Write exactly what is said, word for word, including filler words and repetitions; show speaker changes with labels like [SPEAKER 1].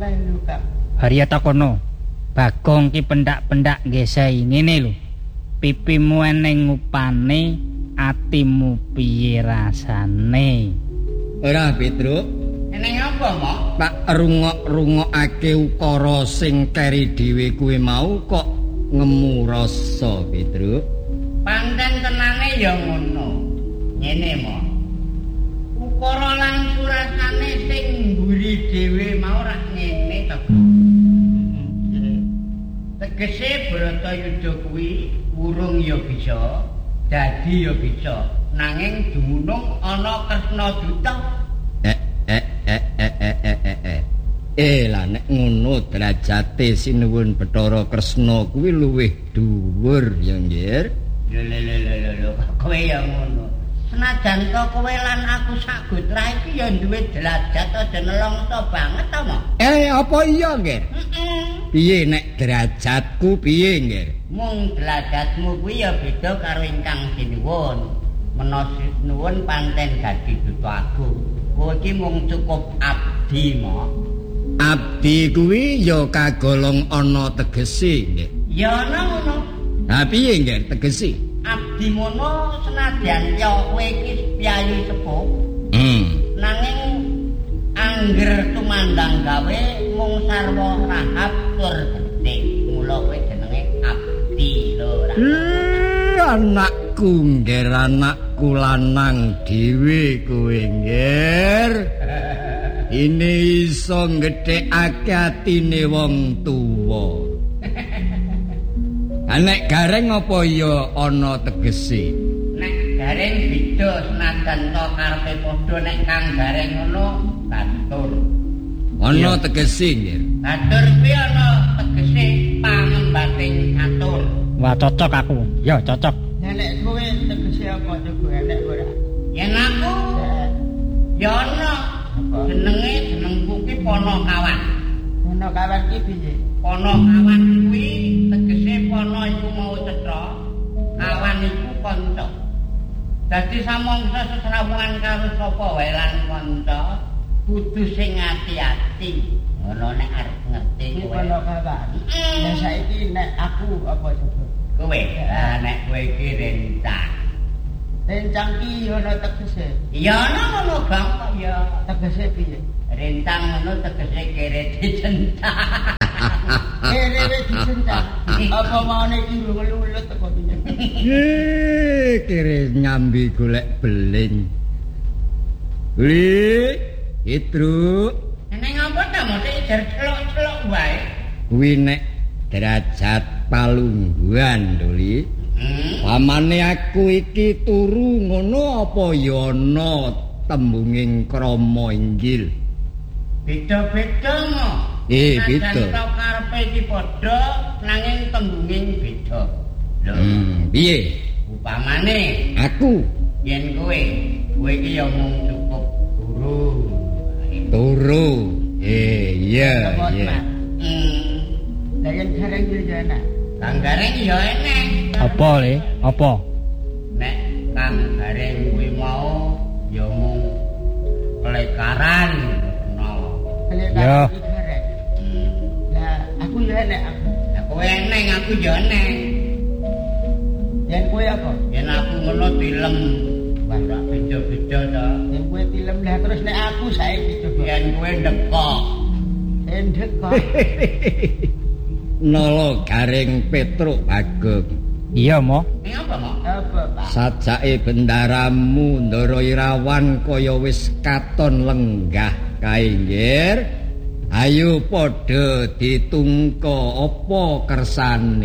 [SPEAKER 1] Haria takono. Bagong ki pendak-pendak ngesai ngene lho. Pipimu eneng upane, atimu piye rasane?
[SPEAKER 2] Ora, Petruk.
[SPEAKER 3] Eneng apa, Mak?
[SPEAKER 2] Tak rungok-rungokake ukara sing keri dhewe kuwi mau kok ngemu rasa, Petruk.
[SPEAKER 3] Pancen tenane ya ngono. Ngene, Mak. Ukara lan surasane sing mburi dhewe mau rak ngene to. Tegese Bratayuda kuwi urung ya bisa, dadi ya bisa, nanging dumunung ana Kresna Duta.
[SPEAKER 2] Eh eh eh eh eh eh eh eh. Eh lah nek ngono derajate Sinuwun Bathara Kresna kuwi luwih dhuwur ya nggih.
[SPEAKER 3] Lho lho lho lho kowe ya ngono. Senajan to kowe lan aku Sagotra iki ya duwe derajat aja nelongso banget to, Mak.
[SPEAKER 2] Eh apa iya nggih?
[SPEAKER 3] Heeh.
[SPEAKER 2] Piye nek derajatku piye nggih?
[SPEAKER 3] Mung derajatmu kuwi ya beda karo ingkang sinuwun. Menawa sinuwun pancen dadi duta agung. Kowe iki mung cukup abdi, Mak.
[SPEAKER 2] Abdi kuwi ya kagolong ana tegese nggih.
[SPEAKER 3] Ya ana ngono.
[SPEAKER 2] Ha piye nggih tegese?
[SPEAKER 3] Abdi mono senadyan ya kowe iki piyayi sepuh.
[SPEAKER 2] Hmm.
[SPEAKER 3] Nanging angger tumandang gawe mung sarwa rahab tur gede. Mula kowe jenenge abdi lho.
[SPEAKER 2] Eh, anakku ngger anakku lanang dhewe kowe ngger. Ini iso ngedhekake atine wong tuwa. Nek gareng apa ya ana tegese?
[SPEAKER 3] Nek gareng beda senajan to karepe padha nek kang gareng ngono batur.
[SPEAKER 2] Ana tegese nggih.
[SPEAKER 3] Batur kuwi ana tegese pangembating atur.
[SPEAKER 1] Wah cocok aku. Ya cocok.
[SPEAKER 3] Nek kowe tegese apa coba nek ora? Yen aku ya ana jenenge jenengku ki Panakawan. Panakawan ki piye? Panakawan kuwi tegese Pana iku mau cetha, kawan iku kanca. Dadi samangsa sesrawungan karo sapa wae lan kanca kudu sing ati-ati. Ngono nek arep ngerti kowe. Panakawan. Lah saiki nek aku apa coba? Kowe. Lah nek kowe iki rencang. Rencang ki ana tegese. Ya ana ngono Bang kok ya. Tegese piye? Rencang ngono tegese kere dicentang. Kere dicentang. Apa maune iki lulut kok piye?
[SPEAKER 2] Eh, kere nyambi golek beling. Li, Itru.
[SPEAKER 3] Neng apa ta mesti jar celok-celok wae.
[SPEAKER 2] Kuwi nek derajat palungguhan to, Li. Pamane aku iki turu ngono apa ya ana tembunging krama inggil.
[SPEAKER 3] Beda-beda mo.
[SPEAKER 2] Eh, beda.
[SPEAKER 3] Nek karepe iki padha nanging tembunging beda. Lho.
[SPEAKER 2] Hmm, piye?
[SPEAKER 3] Upamane
[SPEAKER 2] Aku
[SPEAKER 3] yen kowe, kowe iki ya mung cukup turu.
[SPEAKER 2] turu. Eh, iya, iya.
[SPEAKER 3] Hmm. Lah yen gareng yo ya enak. Kang gareng ya enak.
[SPEAKER 1] Apa le? Apa?
[SPEAKER 3] Nek kang gareng kuwi mau ya mung kelekaran kenal.
[SPEAKER 1] Ya.
[SPEAKER 3] Lah aku ya enak aku. Lah kowe eneng aku ya eneng. Yen kowe apa? Yen aku ngono tilem. Wah, ora beda-beda to. Yen kowe tilem lah terus nek aku saiki coba. Yen kowe ndekok. Yen ndekok.
[SPEAKER 2] Nolo garing Petruk Bagong.
[SPEAKER 1] Iya mo.
[SPEAKER 3] Ning apa, Mak? Apa, Pak?
[SPEAKER 2] Sajake bendaramu Ndara Irawan kaya wis katon lenggah kae nggih. Ayo padha ditungka apa kersane.